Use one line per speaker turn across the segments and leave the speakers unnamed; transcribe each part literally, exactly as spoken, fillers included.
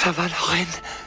Ça va, la reine?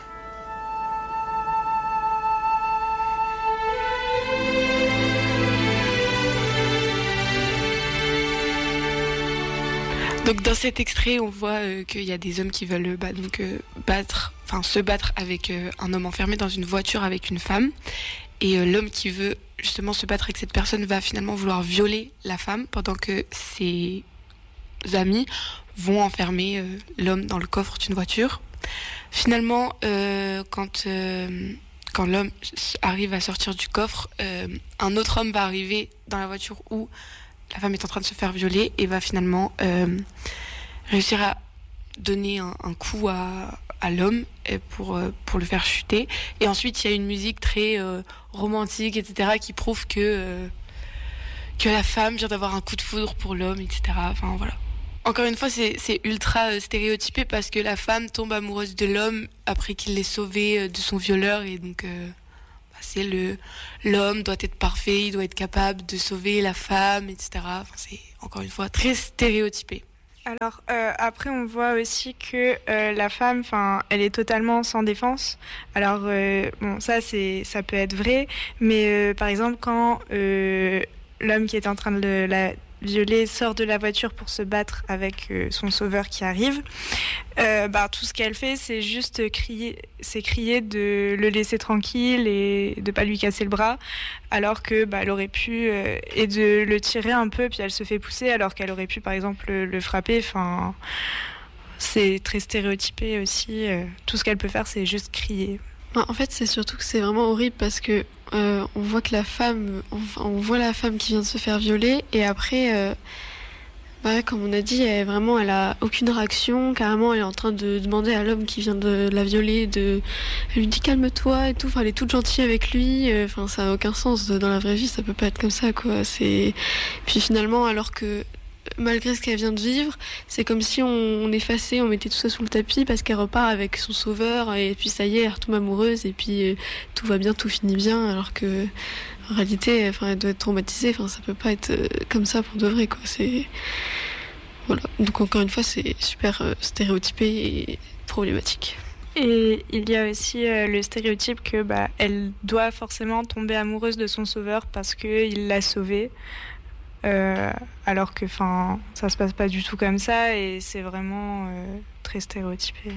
Donc dans cet extrait, on voit euh, qu'il y a des hommes qui veulent bah, donc, euh, battre, enfin se battre avec euh, un homme enfermé dans une voiture avec une femme. Et euh, l'homme qui veut justement se battre avec cette personne va finalement vouloir violer la femme pendant que ses amis vont enfermer euh, l'homme dans le coffre d'une voiture. Finalement, euh, quand, euh, quand l'homme arrive à sortir du coffre, euh, un autre homme va arriver dans la voiture où la femme est en train de se faire violer et va finalement euh, réussir à donner un, un coup à, à l'homme pour, euh, pour le faire chuter. Et ensuite, il y a une musique très euh, romantique, et cetera, qui prouve que, euh, que la femme vient d'avoir un coup de foudre pour l'homme, et cetera. Enfin, voilà. Encore une fois, c'est, c'est ultra euh, stéréotypé parce que la femme tombe amoureuse de l'homme après qu'il l'ait sauvée euh, de son violeur. Et donc, euh, bah, c'est le, l'homme doit être parfait, il doit être capable de sauver la femme, et cetera. Enfin, c'est encore une fois très stéréotypé.
Alors euh, après on voit aussi que euh, la femme, enfin, elle est totalement sans défense. Alors euh, bon, ça c'est, ça peut être vrai, mais euh, par exemple quand euh, l'homme qui est en train de la violer sort de la voiture pour se battre avec euh, son sauveur qui arrive, euh, bah, tout ce qu'elle fait c'est juste crier, c'est crier de le laisser tranquille et de pas lui casser le bras, alors que bah, elle aurait pu euh, et de le tirer un peu puis elle se fait pousser alors qu'elle aurait pu par exemple le, le frapper. Enfin, c'est très stéréotypé aussi. Euh, tout ce qu'elle peut faire c'est juste crier.
En fait, c'est surtout que c'est vraiment horrible parce que euh, on voit que la femme, on, on voit la femme qui vient de se faire violer et après, euh, bah, comme on a dit, elle, vraiment, elle a aucune réaction. Carrément, elle est en train de demander à l'homme qui vient de la violer, de, elle lui dit calme-toi et tout. Enfin, elle est toute gentille avec lui. Enfin, ça n'a aucun sens dans la vraie vie. Ça peut pas être comme ça, quoi. C'est puis finalement, alors que malgré ce qu'elle vient de vivre, c'est comme si on, on effaçait, on mettait tout ça sous le tapis parce qu'elle repart avec son sauveur et puis ça y est, elle retombe amoureuse et puis euh, tout va bien, tout finit bien, alors que en réalité, enfin, elle doit être traumatisée. Enfin, ça peut pas être euh, comme ça pour de vrai, quoi. C'est voilà. Donc encore une fois, c'est super euh, stéréotypé et problématique.
Et il y a aussi euh, le stéréotype que bah, elle doit forcément tomber amoureuse de son sauveur parce qu'il l'a sauvée. Euh, alors que enfin ça se passe pas du tout comme ça et c'est vraiment euh, très stéréotypé.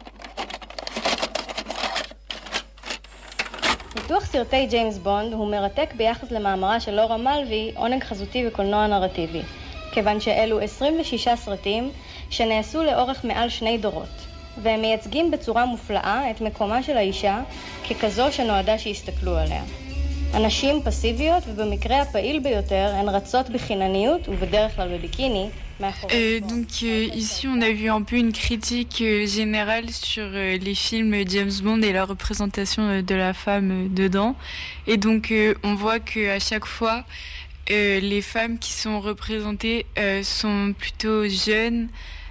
ניתוח סרטי ג'יימס בונד הוא מרתק ביחס למאמרה של לורה מלווי, עונג חזותי וקולנוע נרטיבי, כיוון שאלו עשרים ושישה סרטים שנעשו לאורך מעל שני דורות, והם מייצגים בצורה מופלאה את מקומה של האישה ככזו שנועדה שיסתכלו עליה. הנשים פסיביות ובמקרה הפעיל ביותר הן רצות בחינניות ובדרך כלל בביקיני.
Euh, donc euh, ici on a vu un peu une critique euh, générale sur euh, les films James Bond et la représentation euh, de la femme euh, dedans. Et donc euh, on voit que à chaque fois euh, les femmes qui sont représentées euh, sont plutôt jeunes,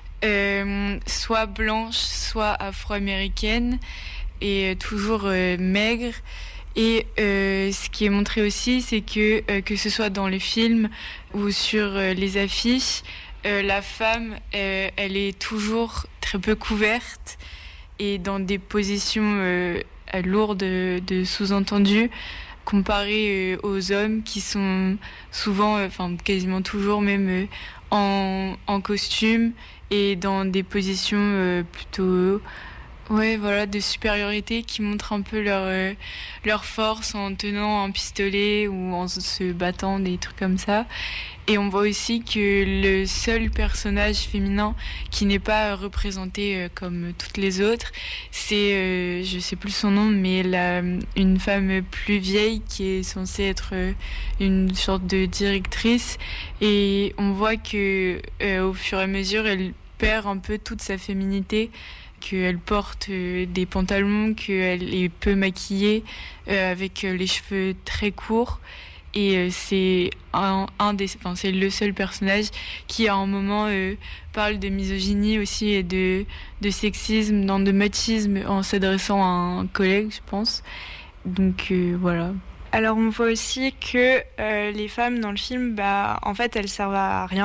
euh, soit blanches, soit afro-américaines et euh, toujours euh, maigres. Et euh, ce qui est montré aussi, c'est que euh, que ce soit dans les films ou sur euh, les affiches, euh, la femme, euh, elle est toujours très peu couverte et dans des positions euh, lourdes de, de sous-entendus, comparées euh, aux hommes qui sont souvent, enfin euh, quasiment toujours même euh, en, en costume et dans des positions euh, plutôt... Ouais, voilà, de supériorité qui montrent un peu leur, euh, leur force en tenant un pistolet ou en se battant, des trucs comme ça. Et on voit aussi que le seul personnage féminin qui n'est pas représenté euh, comme toutes les autres, c'est, euh, je sais plus son nom, mais la, une femme plus vieille qui est censée être euh, une sorte de directrice. Et on voit que euh, au fur et à mesure, elle perd un peu toute sa féminité, qu'elle porte euh, des pantalons, qu'elle est peu maquillée, euh, avec euh, les cheveux très courts. Et euh, c'est un, un des, enfin, c'est le seul personnage qui à un moment euh, parle de misogynie aussi et de, de sexisme, non, de machisme en s'adressant à un collègue, je pense. Donc euh, voilà.
Alors on voit aussi que euh, les femmes dans le film, bah, en fait elles servent à rien.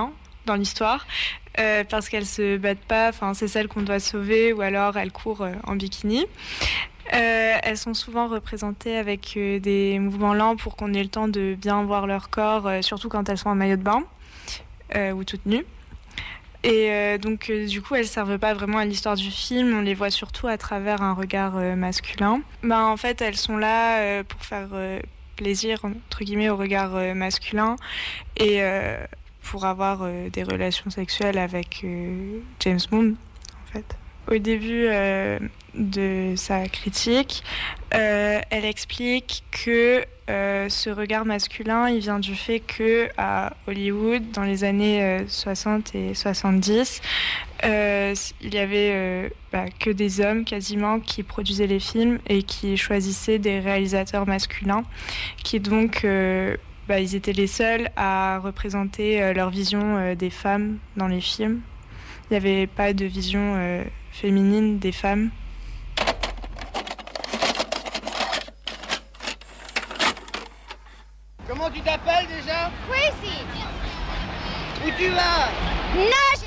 dans l'histoire. Euh, parce qu'elles se battent pas, enfin c'est celles qu'on doit sauver ou alors elles courent euh, en bikini. Euh, elles sont souvent représentées avec euh, des mouvements lents pour qu'on ait le temps de bien voir leur corps, euh, surtout quand elles sont en maillot de bain euh, ou toutes nues. Et euh, donc euh, du coup elles servent pas vraiment à l'histoire du film, on les voit surtout à travers un regard euh, masculin. Ben, en fait elles sont là euh, pour faire euh, plaisir entre guillemets au regard euh, masculin et euh, pour avoir euh, des relations sexuelles avec euh, James Bond, en fait. Au début euh, de sa critique, euh, elle explique que euh, ce regard masculin, il vient du fait que à Hollywood, dans les années euh, soixante et soixante-dix, euh, il y avait euh, bah, que des hommes quasiment qui produisaient les films et qui choisissaient des réalisateurs masculins, qui donc euh, bah, ils étaient les seuls à représenter euh, leur vision euh, des femmes dans les films. Il n'y avait pas de vision euh, féminine des femmes.
Comment tu t'appelles déjà?
Tracy.
Où tu vas?
Nage